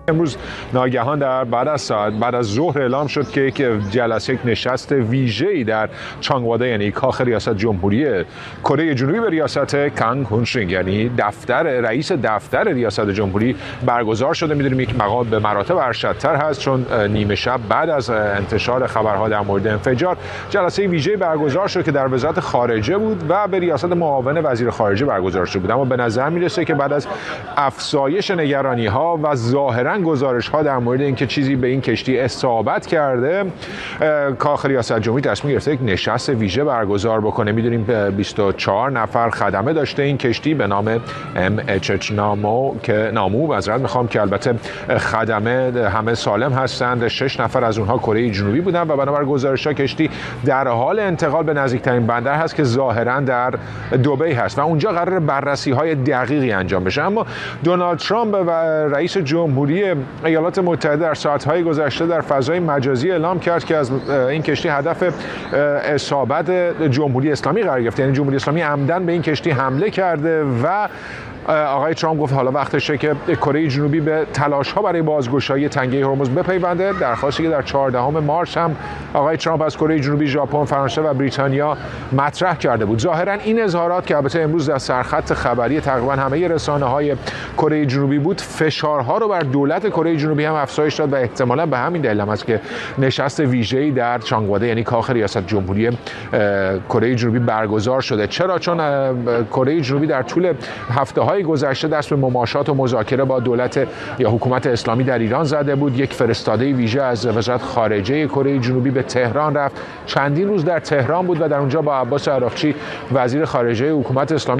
امروز ناگهان بعد از ظهر اعلام شد که یک نشست ویژه‌ای در چانگواده یعنی کاخ ریاست جمهوری کره جنوبی به ریاست کانگ هونشینگ یعنی رئیس دفتر ریاست جمهوری برگزار شده. می‌دونیم یک مقام به مراتب ارشدتر هست، چون نیمه شب بعد از انتشار خبرها در مورد انفجار جلسه ویژه‌ای برگزار شد که در وزارت خارجه بود و به ریاست معاون وزیر خارجه برگزار شده بود. اما به نظر می‌رسه که بعد از افزایش نگرانی‌ها و ظاهراً گزارش‌ها در مورد اینکه چیزی به این کشتی اصابت کرده، کاخ ریاست جمهوری تصمیم گرفته یک نشست ویژه برگزار بکنه. می‌دونیم 24 نفر خدمه داشته این کشتی به نام MHH نامو که البته خدمه همه سالم هستند. 6 نفر از اونها کره جنوبی بودن و بنابر گزارش‌ها کشتی در حال انتقال به نزدیکترین بندر هست که ظاهراً در دبی هست و اونجا قرار بررسی‌های دقیقی انجام بشه. اما دونالد ترامپ و رئیس جمهوری ایالات متحده در ساعت‌های گذشته در فضای مجازی اعلام کرد که از این کشتی هدف اصابت جمهوری اسلامی قرار گرفته، یعنی جمهوری اسلامی عمدن به این کشتی حمله کرده و آقای ترامپ گفت حالا وقتشه که کره جنوبی به تلاش‌ها برای بازگشایی تنگه هرمز بپیونده. درخواستی که در 14 مارس هم آقای ترامپ از کره جنوبی، ژاپن، فرانسه و بریتانیا مطرح کرده بود. ظاهراً این اظهارات که البته امروز در سرخط خبری تقریبا همه رسانه‌های کره جنوبی بود، فشارها رو بر دولت کره جنوبی هم افزایش داد و احتمالاً به همین دلیل است که نشست ویژه‌ای در چانگواده یعنی کاخ ریاست جمهوری کره جنوبی برگزار شده. چرا؟ چون کره جنوبی در طول هفته‌های گذشته دست به مماشات و مذاکره با دولت یا حکومت اسلامی در ایران زده بود. یک فرستاده ویژه از وزارت خارجه کره جنوبی به تهران رفت، چندین روز در تهران بود و در اونجا با عباس عراقچی وزیر خارجه حکومت اسلامی